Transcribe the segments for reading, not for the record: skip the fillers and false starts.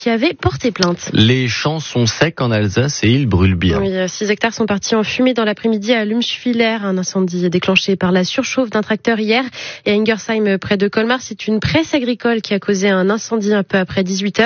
qui avait porté plainte. Les champs sont secs en Alsace et ils brûlent bien. Oui, 6 hectares sont partis en fumée dans l'après-midi à Lumschwiller, un incendie déclenché par la surchauffe d'un tracteur hier. Et à Ingersheim, près de Colmar, c'est une presse agricole qui a causé un incendie un peu après 18h.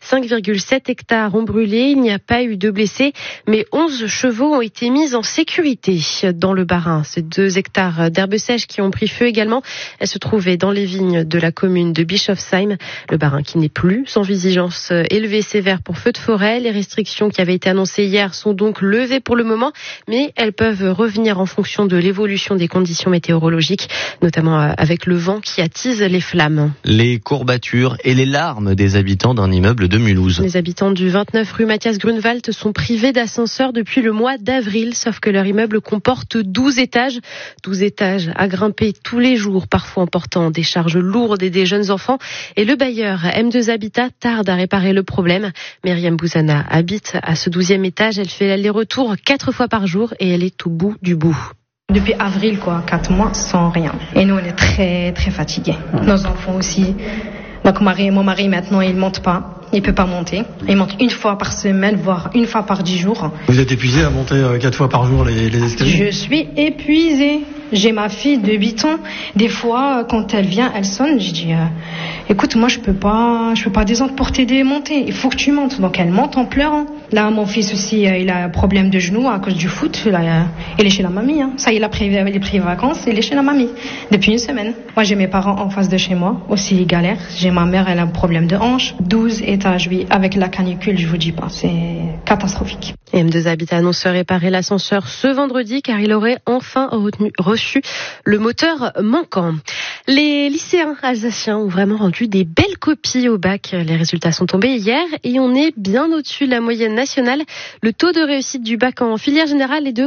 5,7 hectares ont brûlé, il n'y a pas eu de blessés, mais 11 chevaux ont été mis en sécurité dans le Bas-Rhin. Ces 2 hectares d'herbes sèches qui ont pris feu également, elles se trouvaient dans les vignes de la commune de Bischofsheim. Le Bas-Rhin qui n'est plus sans vigilance élevée sévère pour feu de forêt. Les restrictions qui avaient été annoncées hier sont donc levées pour le moment, mais elles peuvent revenir en fonction de l'évolution des conditions météorologiques, notamment avec le vent qui attise les flammes. Les courbatures et les larmes des habitants d'un immeuble de Mulhouse. Les habitants du 29 rue Mathias Grunewald sont privés d'ascenseur depuis le mois d'avril, sauf que leur immeuble comporte 12 étages. 12 étages à grimper tous les jours, parfois en portant des charges lourdes et des jeunes enfants. Et le bailleur M2 Habitat tarde à réparer le problème. Myriam Bouzana habite à ce 12e étage. Elle fait l'aller-retour 4 fois par jour et elle est au bout du bout. Depuis avril, 4 mois sans rien. Et nous, on est très, très fatigués. Nos enfants aussi. Donc, mon mari, maintenant, il monte pas. Il peut pas monter. Il monte 1 fois par semaine, voire 1 fois par 10 jours. Vous êtes épuisé à monter 4 fois par jour les escaliers? Je suis épuisée. J'ai ma fille de 8 ans. Des fois, quand elle vient, elle sonne. Je dis, écoute, moi, je peux pas descendre pour t'aider à monter. Il faut que tu montes. Donc, elle monte en pleurant. Là, mon fils aussi, il a un problème de genou à cause du foot. Là, il est chez la mamie. Ça y est, il a pris les vacances. Il est chez la mamie depuis 1 semaine. Moi, j'ai mes parents en face de chez moi. Aussi, ils galèrent. J'ai ma mère, elle a un problème de hanche. 12 étages, oui. Avec la canicule, je vous dis pas. C'est catastrophique. Et M2 Habitat annonce réparer l'ascenseur ce vendredi car il aurait enfin reçu le moteur manquant. Les lycéens alsaciens ont vraiment rendu des belles copies au bac. Les résultats sont tombés hier et on est bien au-dessus de la moyenne nationale. Le taux de réussite du bac en filière générale est de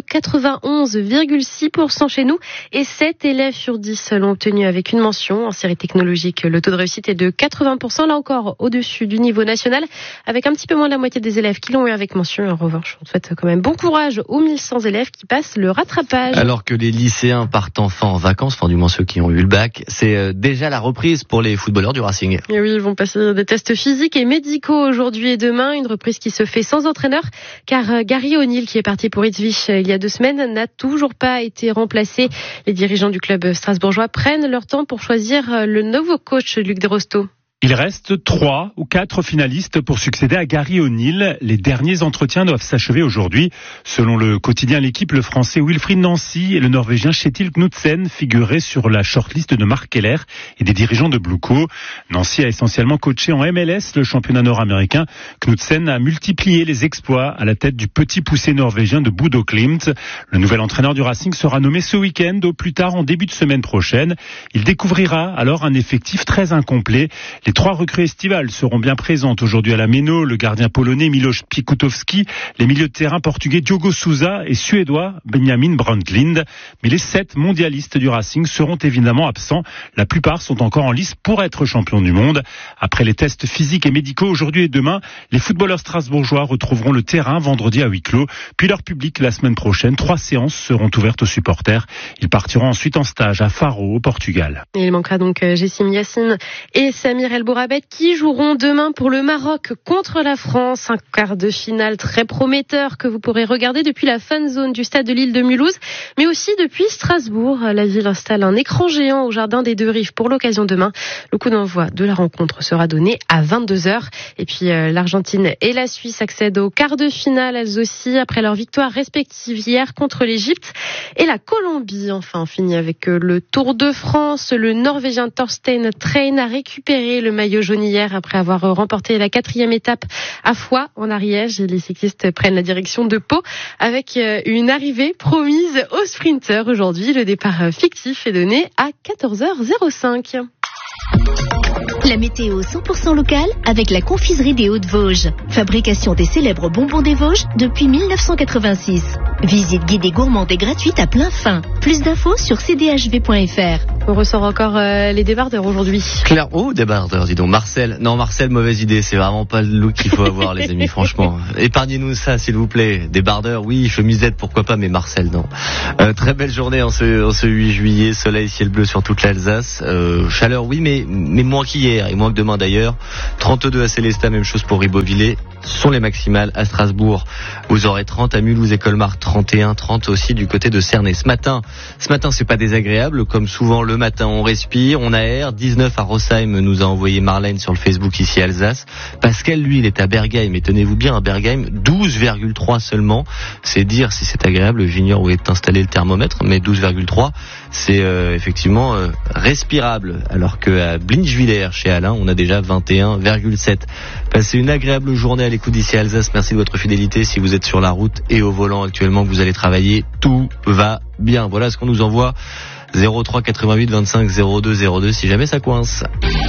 91,6% chez nous et 7 élèves sur 10 l'ont obtenu avec une mention. En série technologique, le taux de réussite est de 80%, là encore au-dessus du niveau national, avec un petit peu moins de la moitié des élèves qui l'ont eu avec mention. En revanche, on souhaite quand même bon courage aux 1100 élèves qui passent le rattrapage. Alors que les lycéens partent enfin en vacances, du moins ceux qui ont eu le bac, c'est déjà la reprise pour les footballeurs du Racing. Et oui, ils vont passer des tests physiques et médicaux aujourd'hui et demain, une reprise qui se fait sans entraîneur, car Gary O'Neill, qui est parti pour Ipswich il y a 2 semaines, n'a toujours pas été remplacé. Les dirigeants du club strasbourgeois prennent leur temps pour choisir le nouveau coach, Luc Desrosteaux. Il reste 3 ou 4 finalistes pour succéder à Gary O'Neill. Les derniers entretiens doivent s'achever aujourd'hui. Selon le quotidien L'Équipe, le Français Wilfried Nancy et le Norvégien Kjetil Knudsen figuraient sur la shortlist de Mark Keller et des dirigeants de Blueco. Nancy a essentiellement coaché en MLS, le championnat nord-américain. Knudsen a multiplié les exploits à la tête du petit poussé norvégien de Bodo Glimt. Le nouvel entraîneur du Racing sera nommé ce week-end, au plus tard en début de semaine prochaine. Il découvrira alors un effectif très incomplet. Les 3 recrues estivales seront bien présentes aujourd'hui à la Méno, le gardien polonais Miloš Piekutowski, les milieux de terrain portugais Diogo Souza et suédois Benjamin Brundtland. Mais les 7 mondialistes du Racing seront évidemment absents. La plupart sont encore en lice pour être champions du monde. Après les tests physiques et médicaux aujourd'hui et demain, les footballeurs strasbourgeois retrouveront le terrain vendredi à huis clos. Puis leur public la semaine prochaine. 3 séances seront ouvertes aux supporters. Ils partiront ensuite en stage à Faro, au Portugal. Et il manquera donc Jessim Yassine et Samir El Bourabet qui joueront demain pour le Maroc contre la France. Un quart de finale très prometteur que vous pourrez regarder depuis la fan zone du stade de l'île de Mulhouse, mais aussi depuis Strasbourg. La ville installe un écran géant au jardin des Deux Rives pour l'occasion demain. Le coup d'envoi de la rencontre sera donné à 22h. Et puis l'Argentine et la Suisse accèdent au quart de finale, elles aussi, après leur victoire respective hier contre l'Égypte. Et la Colombie, enfin, on finit avec le Tour de France. Le Norvégien Thorstein Train a récupéré le maillot jaune hier après avoir remporté la 4e étape à Foix en Ariège. Les cyclistes prennent la direction de Pau avec une arrivée promise aux sprinteurs aujourd'hui. Le départ fictif est donné à 14h05. La météo 100% locale avec la confiserie des Hauts-de-Vosges. Fabrication des célèbres bonbons des Vosges depuis 1986. Visite guidée gourmande et gratuite à plein fin. Plus d'infos sur cdhv.fr. On ressort encore les débardeurs aujourd'hui. Claire, débardeurs, dis donc. Marcel, mauvaise idée. C'est vraiment pas le look qu'il faut avoir, les amis, franchement. Épargnez-nous ça, s'il vous plaît. Débardeurs, oui, chemisette, pourquoi pas, mais Marcel, non. Très belle journée en ce 8 juillet. Soleil, ciel bleu sur toute l'Alsace. Chaleur, oui, mais moins qu'hier. hier et moins que demain d'ailleurs. 32 à Célestat, même chose pour Ribeauvillé. Ce sont les maximales à Strasbourg. Vous aurez 30 à Mulhouse et Colmar, 31, 30 aussi du côté de Cernay. Ce matin, c'est pas désagréable. Comme souvent le matin, on respire, on aère. 19 à Rosheim, nous a envoyé Marlène sur le Facebook ici Alsace. Pascal, lui, il est à Bergheim. Et tenez-vous bien, à Bergheim, 12,3 seulement. C'est dire si c'est agréable. J'ignore où est installé le thermomètre, mais 12,3, c'est effectivement respirable. Alors qu'à Blinchwiller, chez Alain, on a déjà 21,7. Passez une agréable journée à l'écoute d'ici Alsace. Merci de votre fidélité. Si vous êtes sur la route et au volant actuellement, que vous allez travailler, tout va bien. Voilà ce qu'on nous envoie. 03 88 25 02 02 si jamais ça coince.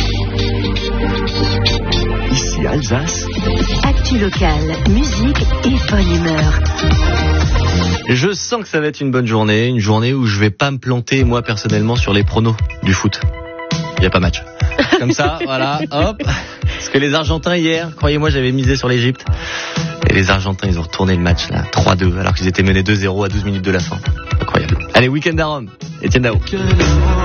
Ici Alsace. Actu locale, musique et bonne humeur. Je sens que ça va être une bonne journée. Une journée où je vais pas me planter, moi personnellement, sur les pronos du foot. Il n'y a pas match. Comme ça, voilà, hop. Parce que les Argentins hier, croyez-moi, j'avais misé sur l'Égypte. Et les Argentins, ils ont retourné le match là, 3-2, alors qu'ils étaient menés 2-0 à 12 minutes de la fin. Incroyable. Allez, week-end à Rome. Etienne Dao.